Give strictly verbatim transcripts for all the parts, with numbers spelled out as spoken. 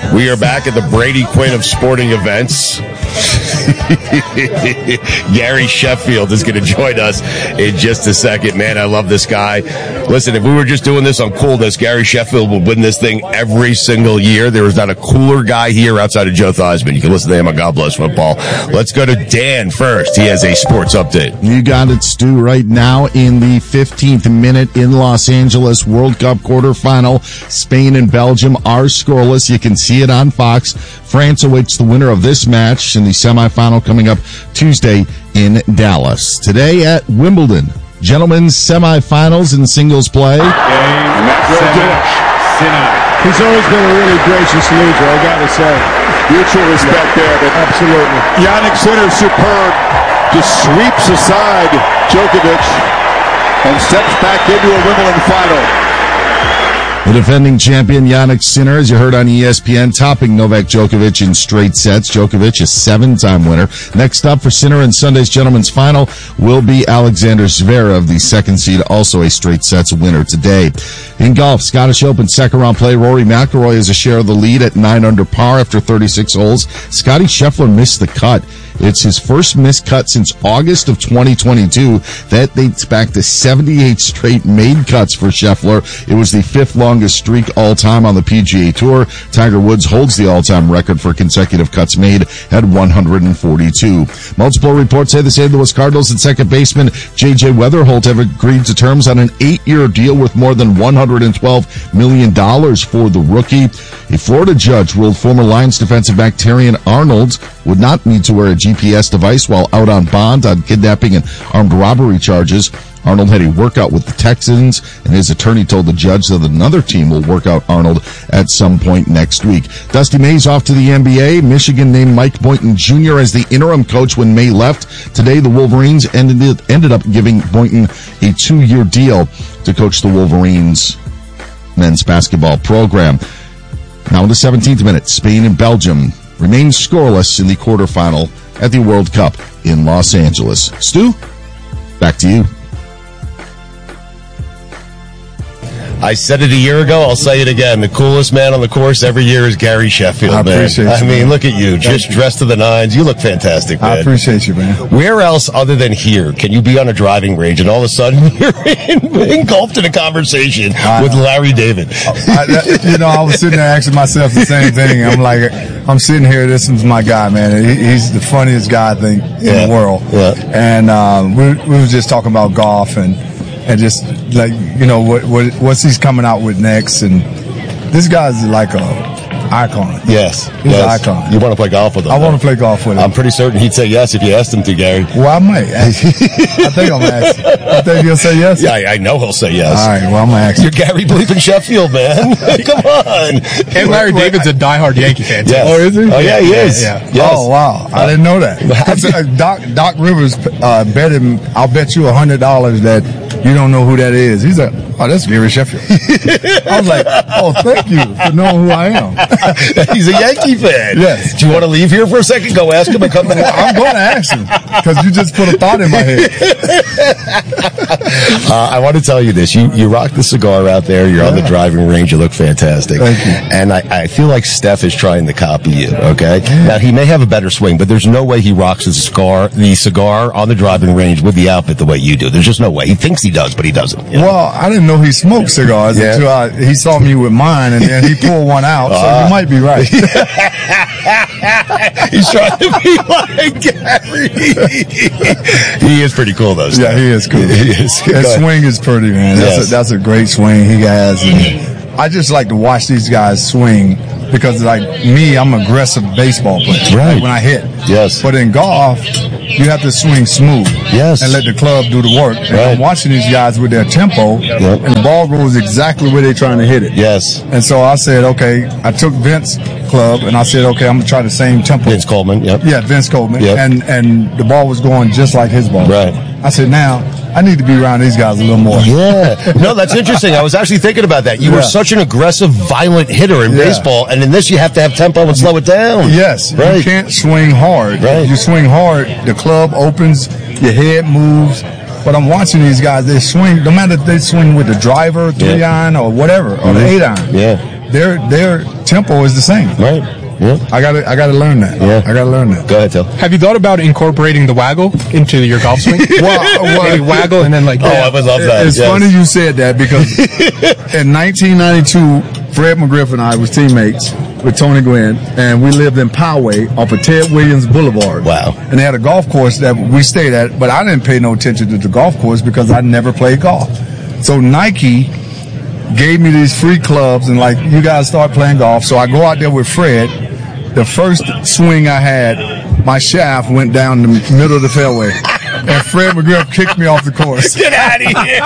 We are back at the Brady Quinn of sporting events. Gary Sheffield is going to join us in just a second. Man, I love this guy. Listen, if we were just doing this on coolness, Gary Sheffield would win this thing every single year. There is not a cooler guy here outside of Joe Theismann. You can listen to him on God Bless Football. Let's go to Dan first. He has a sports update. You got it, Stu. Right now in the fifteenth minute in Los Angeles, World Cup quarterfinal, Spain and Belgium are scoreless. You can see it on Fox. France awaits the winner of this match in the semifinal coming up Tuesday in Dallas. Today at Wimbledon, gentlemen's semifinals in singles play. He's always been a really gracious loser, I gotta say. Mutual respect yeah. there. But absolutely. Jannik Sinner, superb, just sweeps aside Djokovic and steps back into a Wimbledon final. The defending champion Jannik Sinner, as you heard on E S P N, topping Novak Djokovic in straight sets. Djokovic, a seven-time winner. Next up for Sinner in Sunday's gentlemen's final will be Alexander Zverev, the second seed, also a straight sets winner today. In golf, Scottish Open second-round play, Rory McIlroy has a share of the lead at nine under par after thirty-six holes. Scottie Scheffler missed the cut. It's his first missed cut since August of twenty twenty-two. That dates back to seventy-eight straight made cuts for Scheffler. It was the fifth longest streak all-time on the P G A Tour. Tiger Woods holds the all-time record for consecutive cuts made at one hundred forty-two. Multiple reports say the Saint Louis Cardinals and second baseman J J Weatherholt have agreed to terms on an eight-year deal worth more than one hundred twelve million dollars for the rookie. A Florida judge ruled former Lions defensive back Terrion Arnold would not need to wear a G P S device while out on bond on kidnapping and armed robbery charges. Arnold had a workout with the Texans, and his attorney told the judge that another team will work out Arnold at some point next week. Dusty May's off to the N B A. Michigan named Mike Boynton Junior as the interim coach when May left. Today, the Wolverines ended, ended up giving Boynton a two-year deal to coach the Wolverines men's basketball program. Now in the seventeenth minute, Spain and Belgium remain scoreless in the quarterfinal at the World Cup in Los Angeles. Stu, back to you. I said it a year ago. I'll say it again. The coolest man on the course every year is Gary Sheffield, I man. appreciate you, I mean, man. look at you, just you. dressed to the nines. You look fantastic, man. I appreciate you, man. Where else other than here can you be on a driving range and all of a sudden you're in, engulfed in a conversation I, with Larry David? I, that, you know, I was sitting there asking myself the same thing. I'm like, I'm sitting here. This is my guy, man. He, he's the funniest guy, I think, Yeah. in the world. Yeah. And um, we, we were just talking about golf and and just like, you know, what what what's he's coming out with next. And this guy's like a icon. Yes. He's yes. an icon. You want to play golf with him? I huh? want to play golf with him. I'm pretty certain he'd say yes if you asked him to, Gary. Well, I might. Ask. I think I'm asking. I think he'll say yes. Yeah, I, I know he'll say yes. All right. Well, I'm gonna ask. You're Gary Bleeping Sheffield, man. Come on. And Larry David's a diehard Yankee fan, too. Yes. Oh, is he? Oh, yeah, he is. Yeah, yeah. Yes. Oh, wow. I didn't know that. 'Cause, uh, Doc, Doc Rivers uh, bet him, I'll bet you one hundred dollars that you don't know who that is. He's like, oh, that's Gary Sheffield. I was like, oh, thank you for knowing who I am. He's a Yankee fan. Yes. Do you want to leave here for a second? Go ask him and come back. I'm going to ask him because you just put a thought in my head. Uh, I want to tell you this. You you rock the cigar out there. You're on the driving range. You look fantastic. Thank you. And I, I feel like Steph is trying to copy you, okay? Now, he may have a better swing, but there's no way he rocks the cigar, the cigar on the driving range with the outfit the way you do. There's just no way. He thinks he does, but he doesn't. You know? Well, I didn't know he smoked cigars Yeah. until I, he saw me with mine, and then he pulled one out, so Uh. you might be right. He's trying to be like Gary. He is pretty cool, though. Yeah, Steph. he is cool. He is. Go That ahead. swing is pretty, man. That's, Yes. a, that's a great swing he has. And I just like to watch these guys swing because, like me, I'm an aggressive baseball player. Right. Like when I hit. Yes. But in golf, you have to swing smooth. Yes. And let the club do the work. And Right. I'm watching these guys with their tempo, Yep. and the ball goes exactly where they're trying to hit it. Yes. And so I said, okay, I took Vince club, and I said, okay, I'm going to try the same tempo. Vince Coleman, yep. Yeah, Vince Coleman. Yep. And and the ball was going just like his ball. Right. I said, now, I need to be around these guys a little more. Yeah. No, that's interesting. I was actually thinking about that. You Yeah. were such an aggressive, violent hitter in Yeah. baseball, and in this you have to have tempo and slow it down. Yes. Right. You can't swing hard. Right. If you swing hard, the club opens, your head moves. But I'm watching these guys, they swing, no matter if they swing with the driver, three Yeah. iron, or whatever, or the eight iron. Yeah. their their tempo is the same. Right. Yeah. I gotta I gotta learn that. Yeah. I gotta learn that. Go ahead, Phil. Have you thought about incorporating the waggle into your golf swing? Well, well Maybe waggle and then like Oh, I would love that. It's yes. funny you said that because in nineteen ninety-two, Fred McGriff and I was teammates with Tony Gwynn, and we lived in Poway off of Ted Williams Boulevard. Wow. And they had a golf course that we stayed at, but I didn't pay no attention to the golf course because I never played golf. So Nike gave me these free clubs and like, you guys start playing golf. So I go out there with Fred. The first swing I had, my shaft went down the middle of the fairway. And Fred McGriff kicked me off the course. Get out of here.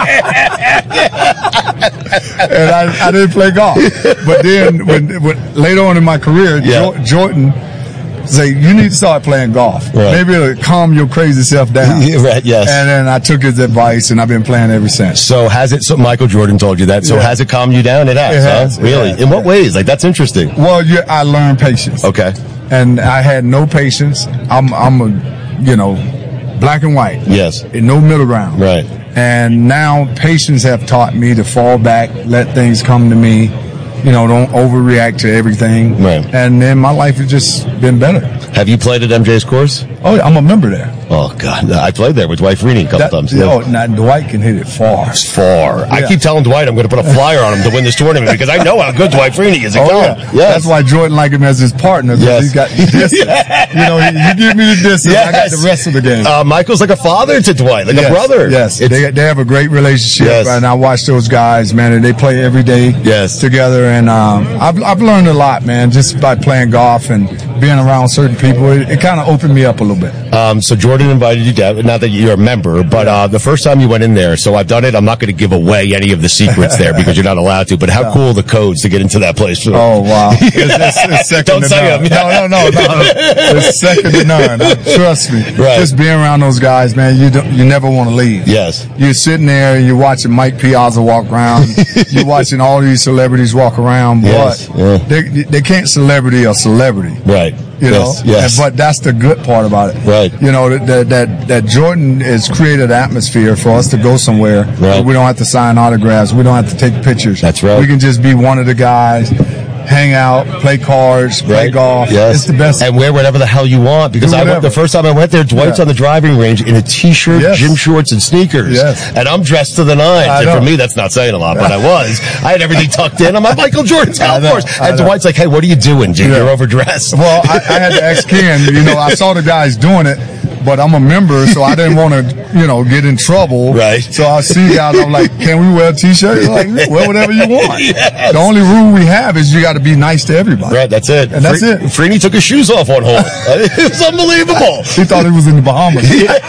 And I, I didn't play golf. But then when, when later on in my career, Yeah. jo- Jordan say, you need to start playing golf. Right. Maybe it'll calm your crazy self down. Yeah, right, yes. And then I took his advice, and I've been playing ever since. So has it, so Michael Jordan told you that, so Yeah. has it calmed you down? It has, It huh? has, it Really? has, In what yeah. ways? Like, that's interesting. Well, you, I learned patience. Okay. And I had no patience. I'm, I'm a, you know, black and white. Yes. And no middle ground. Right. And now patience have taught me to fall back, let things come to me. You know, don't overreact to everything. Right. And then my life has just been better. Have you played at M J's course? Oh, I'm a member there. Oh, God. I played there with Dwight Freeney a couple That, times. oh, now Dwight can hit it far. It's far. I Yeah. keep telling Dwight I'm going to put a flyer on him to win this tournament because I know how good Dwight Freeney is. At Oh, golf. yeah. Yes. That's why Jordan liked him as his partner. Because Yes. he's got distance. You know, he, you give me the distance, I got Yes. the rest of the game. Uh, Michael's like a father to Dwight, like yes, a brother. Yes, It's- they they have a great relationship, Yes. and I watch those guys, man, and they play every day Yes. together. And um, I've I've learned a lot, man, just by playing golf and being around certain people. It, it kind of opened me up a little bit. Um, so Jordan invited you down. Not that you're a member, but uh, the first time you went in there. So I've done it. I'm not going to give away any of the secrets there because you're not allowed to. But how cool are the codes to get into that place? Oh wow, it's, it's, it's second Don't to say none. them. No, no, no, no, it's second to none. Trust me. Right. Just being around those guys, man, you don't, you never want to leave. Yes. You're sitting there and you're watching Mike Piazza walk around. You're watching all these celebrities walk around, Yes, but yeah. they they can't celebrity a celebrity. Right. You yes. know, Yes. And- but that's the good part about it. Right. You know, that, that, that, that Jordan has created an atmosphere for us to go somewhere Right. where we don't have to sign autographs. We don't have to take pictures. That's right. We can just be one of the guys, hang out, play cards, play Right. golf. Yes. It's the best. And wear whatever the hell you want. Because Do I went whatever. the first time I went there, Dwight's Yeah. on the driving range in a t-shirt, Yes. gym shorts, and sneakers. Yes. And I'm dressed to the nines. I And know. for me, that's not saying a lot, but I was. I had everything tucked in. I'm at Michael Jordan's I golf know. course. I And know. Dwight's like, hey, what are you doing, dude? Yeah. You're overdressed. Well, I, I had to ask Ken, you know, I saw the guys doing it, but I'm a member, so I didn't want to, you know, get in trouble. Right. So I see guys, I'm like, can we wear a t-shirt? He's like, wear whatever you want. Yes. The only rule we have is you got to be nice to everybody. Right, that's it. And that's Fre- it. Freeney took his shoes off one hole. It was unbelievable. He thought he was in the Bahamas.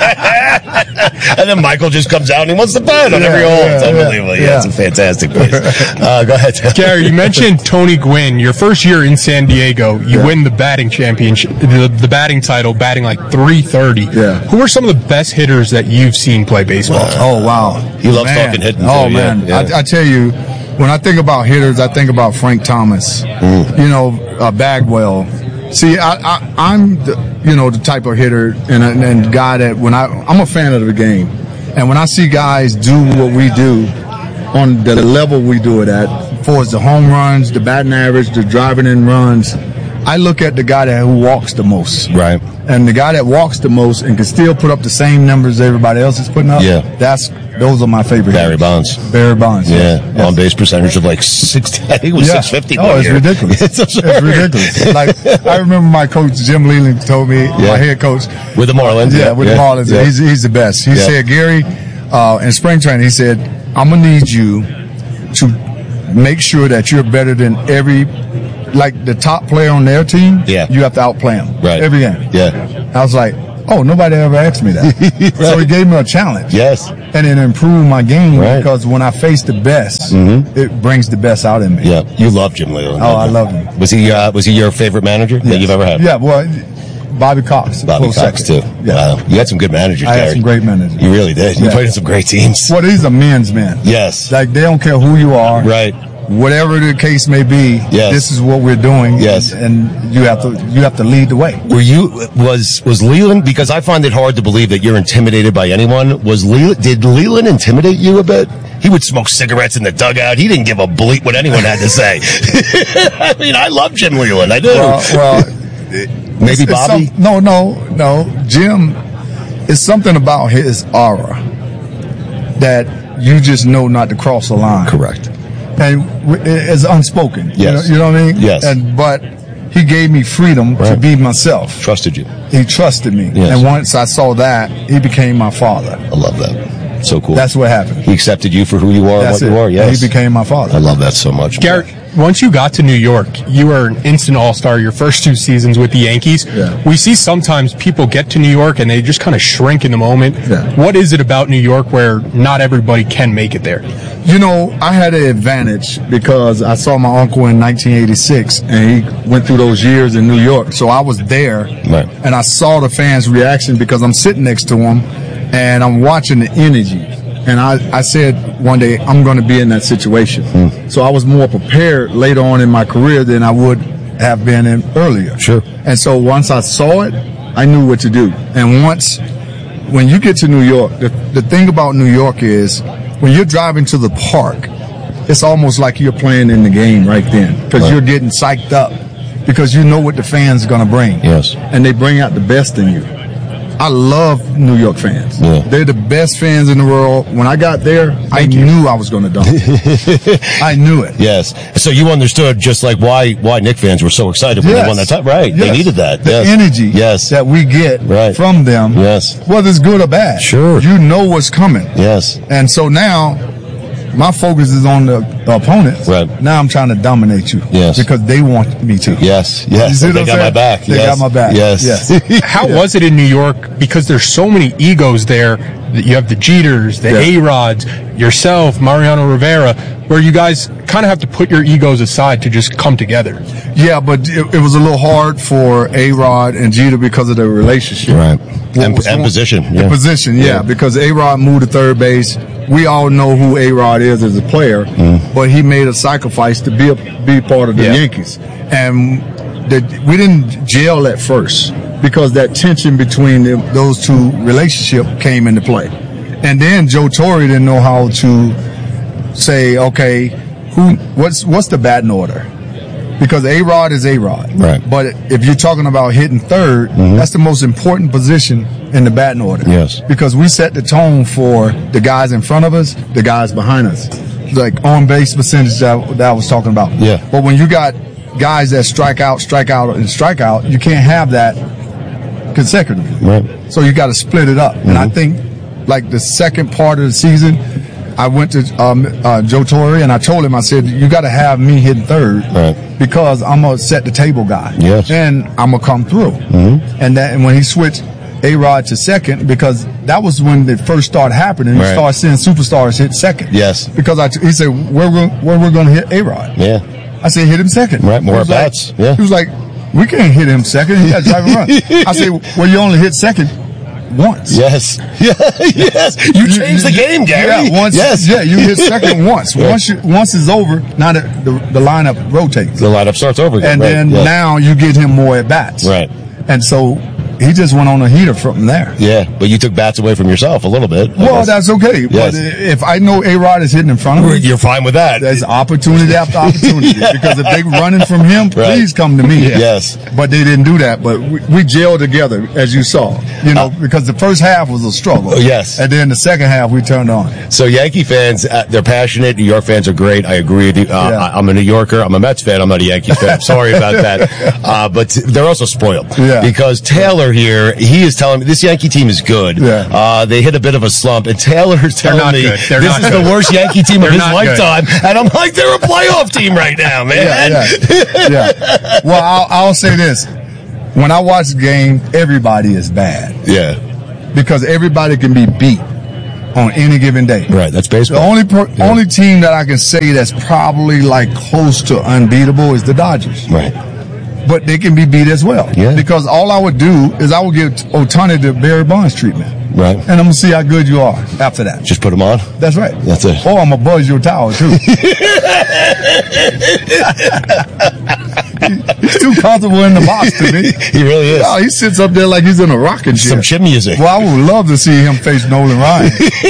And then Michael just comes out and he wants to bet on Yeah, every hole. yeah, It's unbelievable. Yeah, yeah. it's a fantastic place. Uh, go ahead. Gary, you mentioned Tony Gwynn. Your first year in San Diego, you Yeah. win the batting championship, the, the batting title, batting like three thirty. Yeah. Who are some of the best hitters that you've seen play baseball? Oh, wow. He loves Man. talking hitting, Oh, too, yeah, man. yeah. I, I tell you, when I think about hitters, I think about Frank Thomas, you know, uh, Bagwell. See, I, I, I'm, the, you know, the type of hitter and, and, and guy that when I, I'm a fan of the game. And when I see guys do what we do on the level we do it at, for as the home runs, the batting average, the driving in runs, I look at the guy that who walks the most. Right. And the guy that walks the most and can still put up the same numbers everybody else is putting up. Yeah. That's those are my favorite. Barry hitters. Bonds. Barry Bonds. Yeah, Yes. on base percentage of like sixty. I think it was Yeah. six fifty. Oh, it's ridiculous. It's It's absurd. ridiculous. Like I remember my coach Jim Leland told me, my head coach, With the Marlins. yeah, with the Marlins, yeah. he's he's the best. He Yeah. said, Gary, uh, in spring training, he said, I'm gonna need you to make sure that you're better than every, like the top player on their team. Yeah. You have to outplay them. Right. Every game. Yeah. I was like, oh, nobody ever asked me that. So he gave me a challenge. Yes. And it improved my game Right. because when I face the best, it brings the best out in me. Yeah. You love Jim Leland. Oh, I love him. Was he? Uh, was he your favorite manager that you've ever had? Yeah, well, Bobby Cox. Bobby close Cox second. too. Yeah. Wow. You had some good managers. I had Gary. some great managers. You really did. You Yeah. played in some great teams. Well, these are men's men. Yes. Like, they don't care who you are. Right. whatever the case may be, Yes. this is what we're doing. Yes. And, and you have to you have to lead the way. Were you was was Leland? Because I find it hard to believe that you're intimidated by anyone. Was Leland? Did Leland intimidate you a bit? He would smoke cigarettes in the dugout. He didn't give a bleep what anyone had to say. I mean, I love Jim Leland. I do. Well, well maybe it's- it's Bobby. some- no, no, no. Jim, it's something about his aura that you just know not to cross the line. Correct. And w- it's unspoken. Yes. You know, you know what I mean? Yes. And but he gave me freedom to Right. be myself. Trusted you. He trusted me. Yes. And once I saw that, he became my father. I love that. So cool. That's what happened. He accepted you for who you are That's and what it. you are. Yes. He became my father. I love that so much. Garrett, once you got to New York, you were an instant all-star your first two seasons with the Yankees. Yeah. We see sometimes people get to New York and they just kind of shrink in the moment. Yeah. What is it about New York where not everybody can make it there? You know, I had an advantage because I saw my uncle in nineteen eighty-six, and he went through those years in New York. So I was there, Right. and I saw the fans' reaction because I'm sitting next to them, and I'm watching the energy. And I, I said one day, I'm going to be in that situation. Hmm. So I was more prepared later on in my career than I would have been in earlier. Sure. And so once I saw it, I knew what to do. And once, when you get to New York, the, the thing about New York is when you're driving to the park, it's almost like you're playing in the game right then because Right. you're getting psyched up because you know what the fans are going to bring. Yes. And they bring out the best in you. I love New York fans. Yeah. They're the best fans in the world. When I got there, I knew I was going to dunk. I knew it. Yes. So you understood just like why why Knick fans were so excited when they won that time. Right. They Yes. needed that. The yes. energy Yes. that we get Right. from them, Yes. whether it's good or bad. Sure. You know what's coming. Yes. And so now my focus is on the opponents. Right. Now I'm trying to dominate you. Yes. Because they want me to. Yes. You Yes. see They what I'm got my saying? back. They yes. got my back. Yes. Yes. How was it in New York? Because there's so many egos there. That you have the Jeters, the Yeah. A-Rods, yourself, Mariano Rivera, where you guys kind of have to put your egos aside to just come together. Yeah, but it, it was a little hard for A-Rod and Jeter because of their relationship. Right. What And- was and going- position, The yeah. position, yeah, Yeah. because A-Rod moved to third base. We all know who A-Rod is as a player, Mm. but he made a sacrifice to be a, be part of the Yeah. Yankees. And the, we didn't gel at first because that tension between them, those two relationship came into play. And then Joe Torre didn't know how to say, okay, who, what's, what's the batting order? Because A-Rod is A-Rod. Right. But if you're talking about hitting third, that's the most important position in the batting order. Yes. Because we set the tone for the guys in front of us, the guys behind us. Like on base percentage that, that I was talking about. Yeah. But when you got guys that strike out, strike out, and strike out, you can't have that consecutively. Right. So you got to split it up. And I think like the second part of the season, I went to um, uh, Joe Torre and I told him, I said, you got to have me hitting third Right. because I'm a set the table guy. Yes. And I'm going to come through. Mm-hmm. And that, and when he switched A-Rod to second, because that was when it first started happening, you Right. started seeing superstars hit second. Yes. Because I, he said, where we where we're going to hit A-Rod? Yeah. I said, hit him second. Right, more He was like- at-bats, yeah. He was like, we can't hit him second. He got to drive and run. I said, well, you only hit second once. Yes. Yeah. Yes. You changed the game, Gary. Yeah, once. Yes. Yeah, you hit second once. Right. Once you, once it's over, now the, the, the lineup rotates. The lineup starts over again. And right. then yes. now you get him more at bats. Right. And so he just went on a heater from there. Yeah, but you took bats away from yourself a little bit. I Well, guess. that's okay. Yes. But if I know A-Rod is hitting in front of me, You're fine with that. there's opportunity after opportunity. Yeah. Because if they're running from him, Right. please come to me. Yes. But they didn't do that. But we, we gelled together, as you saw. You know, Uh, because the first half was a struggle. Oh, yes. And then the second half, we turned on. So Yankee fans, uh, they're passionate. New York fans are great. I agree with you. Uh, Yeah. I, I'm a New Yorker. I'm a Mets fan. I'm not a Yankee fan. Sorry about that. Uh, but t- they're also spoiled. Yeah. Because Taylor here, he is telling me this Yankee team is good. Yeah. Uh, they hit a bit of a slump, and Taylor is telling not me good. They're this not is good. the worst Yankee team of They're his not good. lifetime. And I'm like, they're a playoff team right now, man. Yeah, yeah, yeah. Well, I'll, I'll say this. When I watch the game, everybody is bad. Yeah. Because everybody can be beat on any given day. Right. That's The baseball. only per, only team that I can say that's probably like close to unbeatable is the Dodgers. Right. But they can be beat as well. Yeah. Because all I would do is I would give Ohtani the Barry Bonds treatment. Right. And I'm going to see how good you are after that. Just put them on. That's right. That's it. Or I'm going to buzz your tower, too. He's too comfortable in the box to me. He really is. No, he sits up there like he's in a rocking chair. Some chip music. Well, I would love to see him face Nolan Ryan.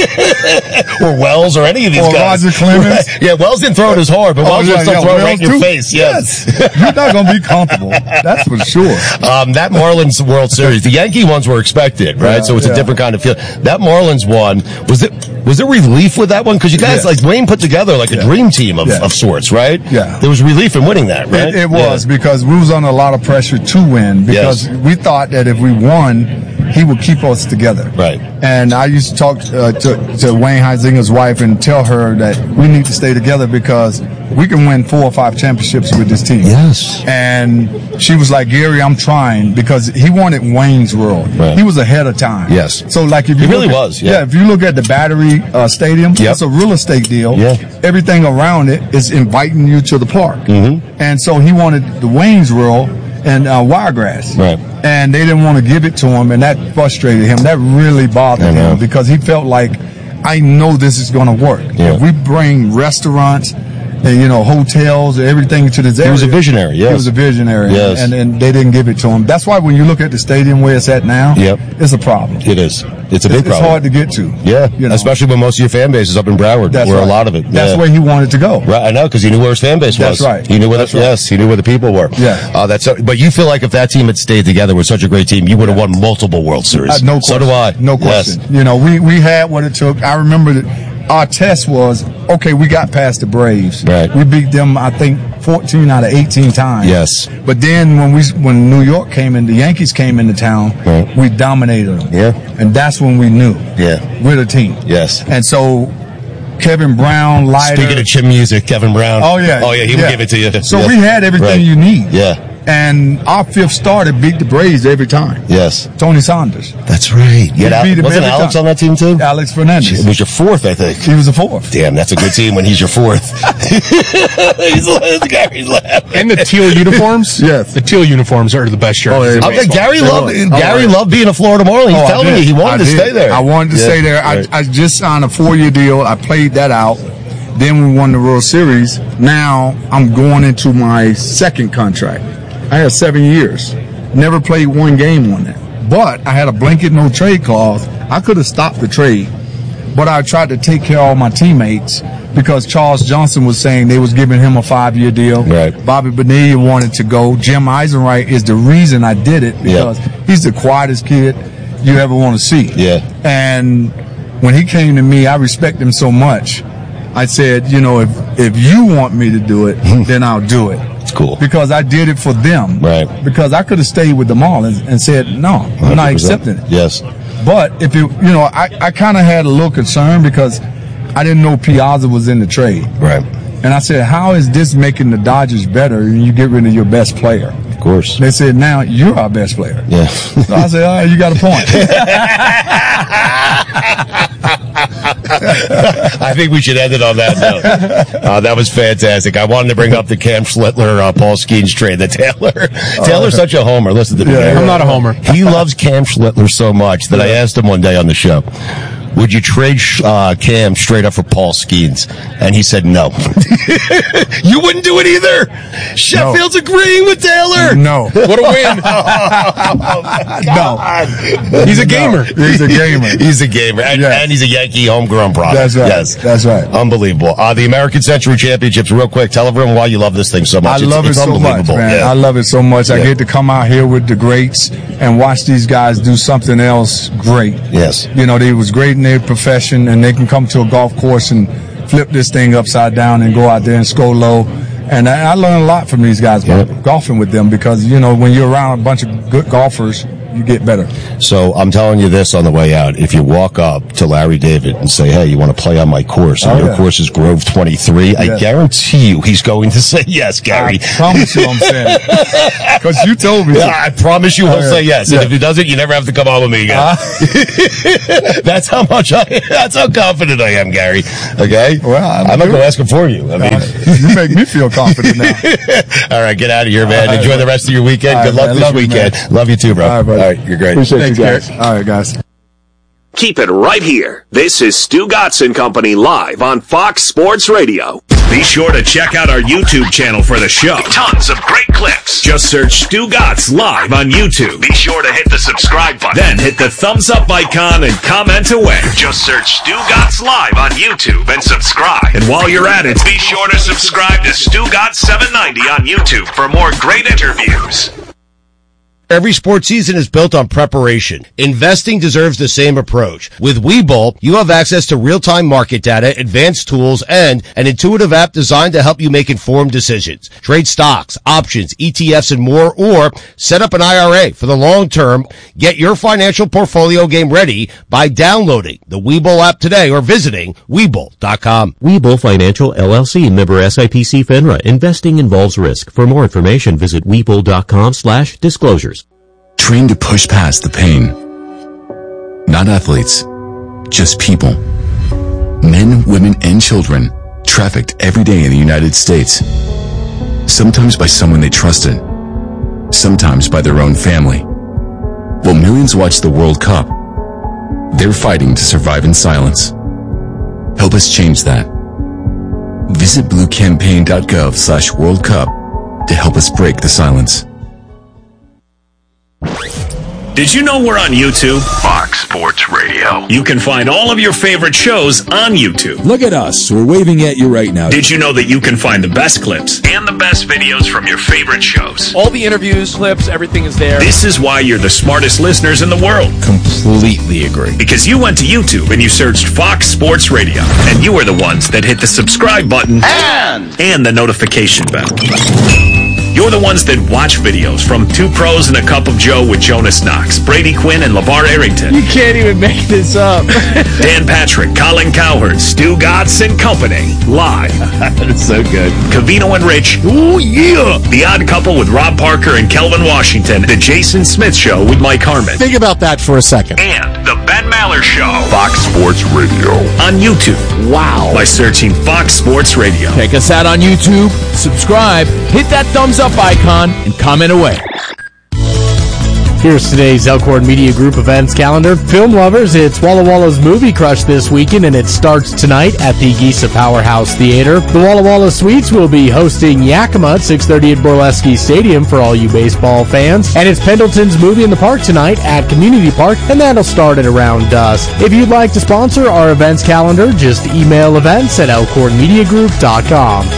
Or Wells or any of these or guys. Roger Clemens. Right. Yeah, Wells didn't throw it as hard, but Oh, Wells yeah, will still yeah, throw it Wells right in your too? face. Yes. Yes. You're not going to be comfortable. That's for sure. Um, that Marlins World Series, the Yankee ones were expected, right? Yeah, so it's yeah. a different kind of feel. That Marlins one, was it, was there relief with that one? Because you guys, Yeah. like Wayne put together like a Yeah. dream team of, Yeah. of sorts, right? Yeah. There was relief in winning that, right? It, it was Yeah. because we was under a lot of pressure to win because Yes. we thought that if we won, he would keep us together. Right. And I used to talk uh, to, to Wayne Heisinger's wife and tell her that we need to stay together because we can win four or five championships with this team. Yes. And she was like, Gary, I'm trying because he wanted Wayne's World. Right. He was ahead of time. Yes. So like if you He really look at- was, yeah. if you look at the Battery uh, Stadium, Yep. it's a real estate deal. Yeah. Everything around it is inviting you to the park. Mm-hmm. And so he wanted the Wayne's World and uh, Wiregrass. Right. And they didn't want to give it to him, and that frustrated him. That really bothered I know. him because he felt like, I know this is going to work. Yeah. If we bring restaurants and, you know, hotels, everything to this area. He was a visionary, yes. He was a visionary. Yes. And, and they didn't give it to him. That's why when you look at the stadium where it's at now, Yep. it's a problem. It is. It's a big It's, it's problem. hard to get to. Yeah. You know? Especially when most of your fan base is up in Broward, That's where right. a lot of it. That's yeah. where he wanted to go. Right, I know, because he knew where his fan base was. That's right. He knew where That's the right. yes, he knew where the people were. Yeah. Uh, that's so, but you feel like if that team had stayed together with such a great team, you would have won multiple World Series. Uh, no So question. do I. No Yes. question. You know, we, we had what it took. I remember that our test was, okay, we got past the Braves. Right. We beat them, I think, fourteen out of eighteen times. Yes. But then when we when New York came in, the Yankees came into town, Right. we dominated them. Yeah. And that's when we knew. Yeah. We're the team. Yes. And so Kevin Brown, Leiter. Speaking of chim music, Kevin Brown. Oh, yeah. Oh, yeah, he would give it to you. So Yes. we had everything Right. you need. Yeah. And our fifth starter beat the Braves every time. Yes. Tony Saunders. That's right. He Yeah, that, beat him wasn't every Alex time. on that team, too? Alex Fernandez. It was your fourth, I think. He was a fourth. Damn, that's a good team when he's your fourth. he's laughing. Gary's laughing. And the teal uniforms? Yes. The teal uniforms are the best jerseys. Oh, yeah. in Okay, baseball. Gary They loved were. Gary Oh, yeah. loved being a Florida Marlin. He's Oh, I telling did. me he wanted I to did. stay there. I wanted to Yeah, stay there. right. I, I just signed a four-year deal. I played that out. Then we won the World Series. Now I'm going into my second contract. I had seven years. Never played one game on that. But I had a blanket no trade clause. I could have stopped the trade. But I tried to take care of all my teammates because Charles Johnson was saying they was giving him a five-year deal. Right. Bobby Bonilla wanted to go. Jim Eisenreich is the reason I did it because he's the quietest kid you ever want to see. Yeah. And when he came to me, I respect him so much. I said, you know, if if you want me to do it, then I'll do it. It's cool. Because I did it for them. Right. Because I could have stayed with the Marlins and said, no, I'm one not hundred percent. accepting it. Yes. But if you, you know, I, I kind of had a little concern because I didn't know Piazza was in the trade. Right. And I said, how is this making the Dodgers better and you get rid of your best player? Of course. They said, now you're our best player. Yeah. So I said, all right, you got a point. I think we should end it on that note. Uh, that was fantastic. I wanted to bring up the Cam Schlittler, uh, Paul Skeens trade. The Taylor. Taylor's such a homer. Listen to me. Yeah, I'm not a homer. He loves Cam Schlittler so much that I asked him one day on the show, would you trade uh, Cam straight up for Paul Skeens? And he said no. You wouldn't do it either. Sheffield's agreeing with Taylor. No. What a win. No. He's a gamer. He's a gamer. He's a gamer, and, Yes. and he's a Yankee homegrown product. That's right. Yes, That's right. Unbelievable. Uh, the American Century Championships. Real quick, tell everyone why you love this thing so much. I It's- love it's it so much, unbelievable. man. Yeah. I love it so much. I Yeah. get to come out here with the greats and watch these guys do something else great. Yes. You know, they was great in their profession, and they can come to a golf course and flip this thing upside down and go out there and score low. And I, I learned a lot from these guys Yeah. golfing with them because, you know, when you're around a bunch of good golfers, you get better. So I'm telling you this on the way out. If you walk up to Larry David and say, hey, you want to play on my course, and Oh, your yeah. course is Grove twenty-three, I Yeah. guarantee you he's going to say yes, Gary. I promise you I'm saying it. Because you told me to. Yeah, I promise you he'll Oh, yeah. say yes. Yeah. And if he doesn't, you never have to come on with me again. Uh, That's how much I, that's how confident I am, Gary. Okay? Well, I'm I'm not going good. to ask him for you. I mean, you make me feel confident now. all right, get out of here, man. All right, Enjoy man. the rest of your weekend. All Good right, luck man. this Love you, weekend. man. Love you too, bro. All right, brother. All right, you're great. Appreciate you guys. All right, guys. Keep it right here. This is Stu Gotts and Company live on Fox Sports Radio. Be sure to check out our YouTube channel for the show. Tons of great clips. Just search Stu Gatz Live on YouTube. Be sure to hit the subscribe button. Then hit the thumbs up icon and comment away. Just search Stu Gatz Live on YouTube and subscribe. And while you're at it, be sure to subscribe to Stu Gatz seven ninety on YouTube for more great interviews. Every sports season is built on preparation. Investing deserves the same approach. With Webull, you have access to real-time market data, advanced tools, and an intuitive app designed to help you make informed decisions. Trade stocks, options, E T Fs, and more, or set up an I R A for the long term. Get your financial portfolio game ready by downloading the Webull app today or visiting Webull dot com. Webull Financial, L L C, member S I P C FINRA. Investing involves risk. For more information, visit Webull dot com slash disclosures. Train to push past the pain. Not athletes, just people. Men, women, and children trafficked every day in the United States. Sometimes by someone they trusted. Sometimes by their own family. While millions watch the World Cup, they're fighting to survive in silence. Help us change that. Visit blue campaign dot gov slash World Cup to help us break the silence. Did you know we're on YouTube? Fox Sports Radio. You can find all of your favorite shows on YouTube. Look at us. We're waving at you right now. Did you know that you can find the best clips and the best videos from your favorite shows? All the interviews, clips, everything is there. This is why you're the smartest listeners in the world. Completely agree. Because you went to YouTube and you searched Fox Sports Radio. And you are the ones that hit the subscribe button and, and the notification bell. You're the ones that watch videos from Two Pros and a Cup of Joe with Jonas Knox, Brady Quinn, and LeVar Arrington. You can't even make this up. Dan Patrick, Colin Cowherd, Stu Gatz and Company. Live. That's so good. Covino and Rich. Ooh, yeah. The Odd Couple with Rob Parker and Kelvin Washington. The Jason Smith Show with Mike Harmon. Think about that for a second. And The Ben Maller Show. Fox Sports Radio. On YouTube. Wow. By searching Fox Sports Radio. Check us out on YouTube. Subscribe. Hit that thumbs up icon and comment away. Here's today's Elkhorn Media Group events calendar. Film lovers, it's Walla Walla's Movie Crush this weekend, and it starts tonight at the Giza Powerhouse Theater. The Walla Walla Suites will be hosting Yakima at six thirty at Borleski Stadium for all you baseball fans. And it's Pendleton's Movie in the Park tonight at Community Park, and that'll start at around dusk. If you'd like to sponsor our events calendar, just email events at elkhorn media group dot com.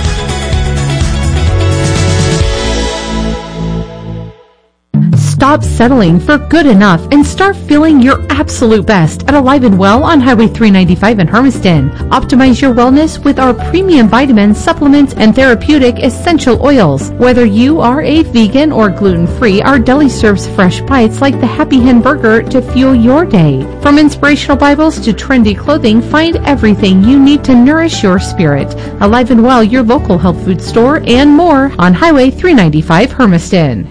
Stop settling for good enough and start feeling your absolute best at Alive and Well on Highway three ninety-five in Hermiston. Optimize your wellness with our premium vitamins, supplements, and therapeutic essential oils. Whether you are a vegan or gluten-free, our deli serves fresh bites like the Happy Hen Burger to fuel your day. From inspirational Bibles to trendy clothing, find everything you need to nourish your spirit. Alive and Well, your local health food store, and more on Highway three ninety-five Hermiston.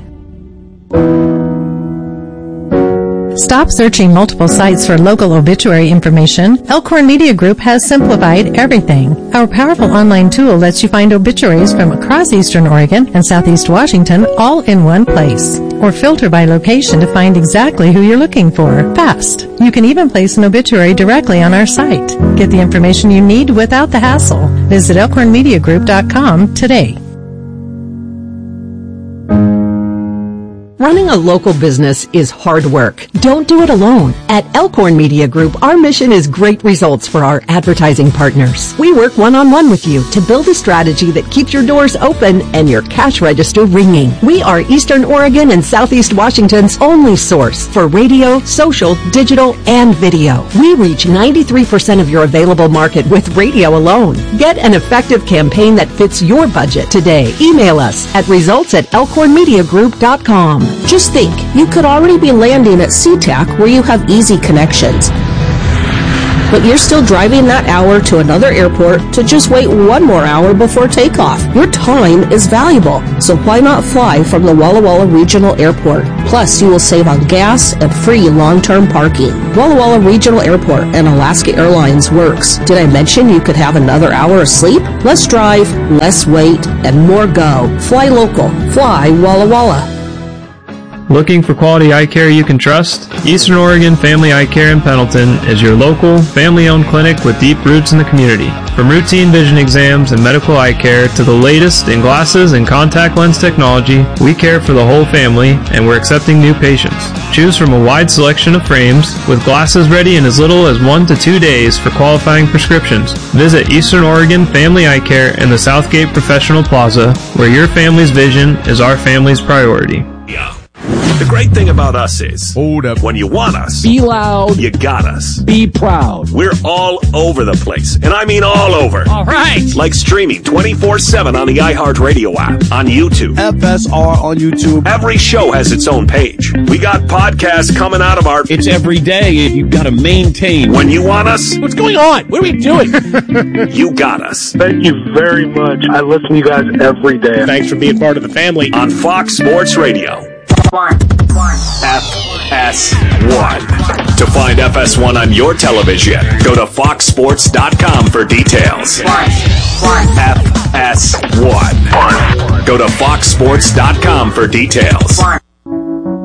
Stop searching multiple sites for local obituary information. Elkhorn Media Group has simplified everything. Our powerful online tool lets you find obituaries from across Eastern Oregon and Southeast Washington all in one place. Or filter by location to find exactly who you're looking for. Fast. You can even place an obituary directly on our site. Get the information you need without the hassle. Visit elkhorn media group dot com today. Running a local business is hard work. Don't do it alone. At Elkhorn Media Group, our mission is great results for our advertising partners. We work one-on-one with you to build a strategy that keeps your doors open and your cash register ringing. We are Eastern Oregon and Southeast Washington's only source for radio, social, digital, and video. We reach ninety-three percent of your available market with radio alone. Get an effective campaign that fits your budget today. Email us at results at elkhorn media group dot com. Just think, you could already be landing at SeaTac where you have easy connections. But you're still driving that hour to another airport to just wait one more hour before takeoff. Your time is valuable, so why not fly from the Walla Walla Regional Airport? Plus, you will save on gas and free long-term parking. Walla Walla Regional Airport and Alaska Airlines works. Did I mention you could have another hour of sleep? Less drive, less wait, and more go. Fly local. Fly Walla Walla. Looking for quality eye care you can trust? Eastern Oregon Family Eye Care in Pendleton is your local, family-owned clinic with deep roots in the community. From routine vision exams and medical eye care to the latest in glasses and contact lens technology, we care for the whole family, and we're accepting new patients. Choose from a wide selection of frames, with glasses ready in as little as one to two days for qualifying prescriptions. Visit Eastern Oregon Family Eye Care in the Southgate Professional Plaza, where your family's vision is our family's priority. Yeah. The great thing about us is, hold up, when you want us, be loud, you got us. Be proud. We're all over the place, and I mean all over. All right. Like streaming twenty-four seven on the iHeartRadio app, on YouTube. F S R on YouTube. Every show has its own page. We got podcasts coming out of our... It's every day. You've got to maintain. When you want us... What's going on? What are we doing? You got us. Thank you very much. I listen to you guys every day. Thanks for being part of the family. On Fox Sports Radio. F S one. To find F S one on your television, go to fox sports dot com for details. F S one. Go to fox sports dot com for details.